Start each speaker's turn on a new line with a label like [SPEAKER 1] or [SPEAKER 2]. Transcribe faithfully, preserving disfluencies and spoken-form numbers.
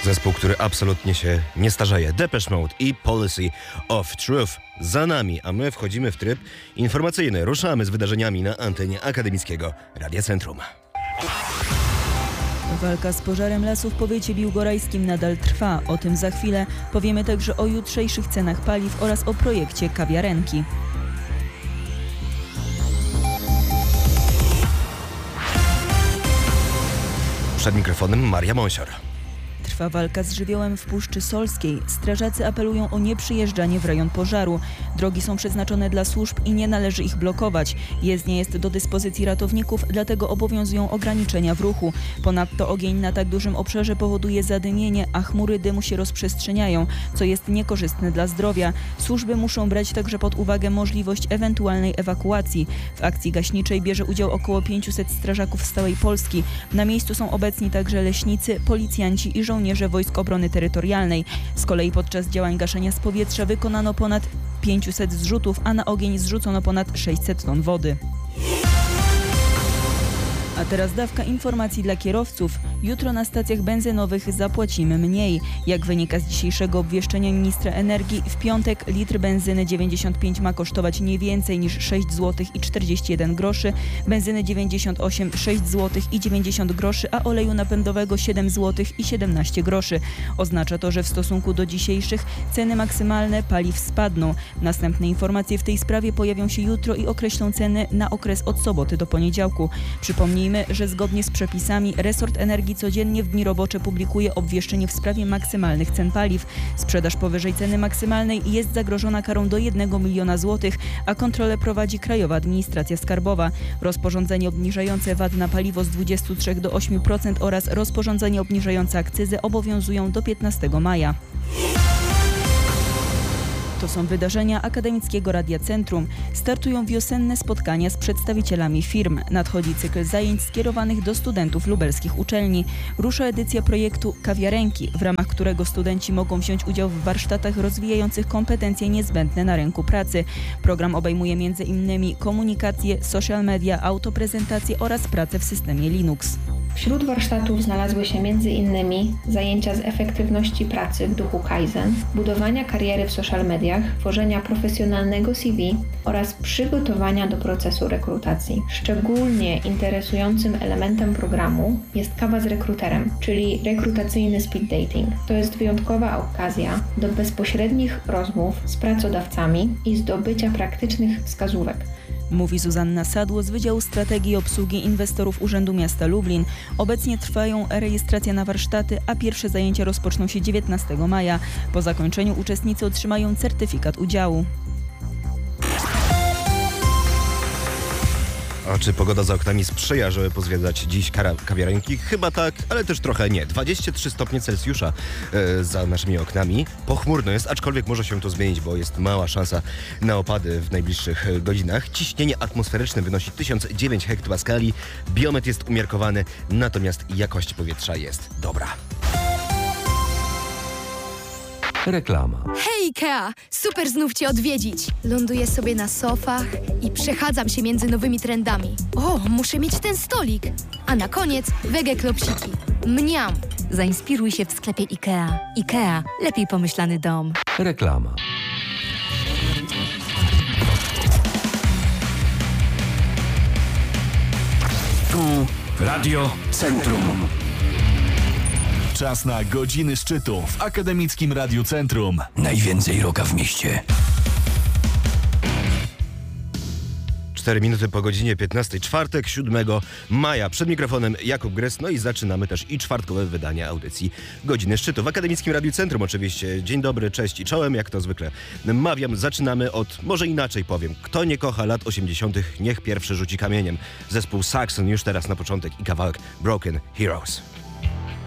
[SPEAKER 1] Zespół, który absolutnie się nie starzeje. Depeche Mode i Policy of Truth za nami, a my wchodzimy w tryb informacyjny. Ruszamy z wydarzeniami na antenie akademickiego Radia Centrum.
[SPEAKER 2] Walka z pożarem lasów w powiecie biłgorajskim nadal trwa. O tym za chwilę. Powiemy także o jutrzejszych cenach paliw oraz o projekcie kawiarenki.
[SPEAKER 1] Przed mikrofonem Maria Monsior.
[SPEAKER 2] Trwa walka z żywiołem w Puszczy Solskiej. Strażacy apelują o nieprzyjeżdżanie w rejon pożaru. Drogi są przeznaczone dla służb i nie należy ich blokować. Jezdnia jest do dyspozycji ratowników, dlatego obowiązują ograniczenia w ruchu. Ponadto ogień na tak dużym obszarze powoduje zadymienie, a chmury dymu się rozprzestrzeniają, co jest niekorzystne dla zdrowia. Służby muszą brać także pod uwagę możliwość ewentualnej ewakuacji. W akcji gaśniczej bierze udział około pięciuset strażaków z całej Polski. Na miejscu są obecni także leśnicy, policjanci i żołnierze żołnierze Wojsk Obrony Terytorialnej. Z kolei podczas działań gaszenia z powietrza wykonano ponad pięćset zrzutów, a na ogień zrzucono ponad sześćset ton wody. A teraz dawka informacji dla kierowców. Jutro na stacjach benzynowych zapłacimy mniej. Jak wynika z dzisiejszego obwieszczenia ministra energii, w piątek litr benzyny dziewięćdziesiąt pięć ma kosztować nie więcej niż sześć złotych i czterdzieści jeden groszy, benzyny dziewięćdziesiąt osiem sześć złotych i dziewięćdziesiąt groszy, a oleju napędowego siedem złotych i siedemnaście groszy. Oznacza to, że w stosunku do dzisiejszych ceny maksymalne paliw spadną. Następne informacje w tej sprawie pojawią się jutro i określą ceny na okres od soboty do poniedziałku. Przypomnijmy, że zgodnie z przepisami resort energii codziennie w dni robocze publikuje obwieszczenie w sprawie maksymalnych cen paliw. Sprzedaż powyżej ceny maksymalnej jest zagrożona karą do jednego miliona złotych, a kontrolę prowadzi Krajowa Administracja Skarbowa. Rozporządzenie obniżające V A T na paliwo z dwudziestu trzech do ośmiu procent oraz rozporządzenie obniżające akcyzę obowiązują do piętnastego maja. To są wydarzenia Akademickiego Radia Centrum. Startują wiosenne spotkania z przedstawicielami firm. Nadchodzi cykl zajęć skierowanych do studentów lubelskich uczelni. Rusza edycja projektu Kawiarenki, w ramach którego studenci mogą wziąć udział w warsztatach rozwijających kompetencje niezbędne na rynku pracy. Program obejmuje między innymi komunikację, social media, autoprezentację oraz pracę w systemie Linux.
[SPEAKER 3] Wśród warsztatów znalazły się między innymi zajęcia z efektywności pracy w duchu Kaizen, budowania kariery w social mediach, tworzenia profesjonalnego C V oraz przygotowania do procesu rekrutacji. Szczególnie interesującym elementem programu jest kawa z rekruterem, czyli rekrutacyjny speed dating. To jest wyjątkowa okazja do bezpośrednich rozmów z pracodawcami i zdobycia praktycznych wskazówek.
[SPEAKER 2] Mówi Zuzanna Sadło z Wydziału Strategii i Obsługi Inwestorów Urzędu Miasta Lublin. Obecnie trwają rejestracja na warsztaty, a pierwsze zajęcia rozpoczną się dziewiętnastego maja. Po zakończeniu uczestnicy otrzymają certyfikat udziału.
[SPEAKER 1] A czy pogoda za oknami sprzyja, żeby pozwiedzać dziś kara- kawiarenki? Chyba tak, ale też trochę nie. dwadzieścia trzy stopnie Celsjusza e, za naszymi oknami. Pochmurno jest, aczkolwiek może się to zmienić, bo jest mała szansa na opady w najbliższych e, godzinach. Ciśnienie atmosferyczne wynosi tysiąc dziewięć hektopaskali. Biometr jest umiarkowany, natomiast jakość powietrza jest dobra.
[SPEAKER 4] Reklama.
[SPEAKER 5] Hej Ikea! Super znów Cię odwiedzić! Ląduję sobie na sofach i przechadzam się między nowymi trendami. O, muszę mieć ten stolik! A na koniec wege klopsiki. Mniam!
[SPEAKER 6] Zainspiruj się w sklepie Ikea. Ikea. Lepiej pomyślany dom.
[SPEAKER 4] Reklama.
[SPEAKER 7] Tu Radio Centrum. Czas na godziny szczytu w Akademickim Radiu Centrum. Najwięcej rocka w mieście.
[SPEAKER 1] cztery minuty po godzinie piętnastej, czwartek, siódmego maja. Przed mikrofonem Jakub Gres, no i zaczynamy też i czwartkowe wydanie audycji Godziny Szczytu w Akademickim Radiu Centrum oczywiście. Dzień dobry, cześć i czołem, jak to zwykle mawiam. Zaczynamy od, może inaczej powiem, kto nie kocha lat osiemdziesiątych, niech pierwszy rzuci kamieniem. Zespół Saxon już teraz na początek i kawałek Broken Heroes.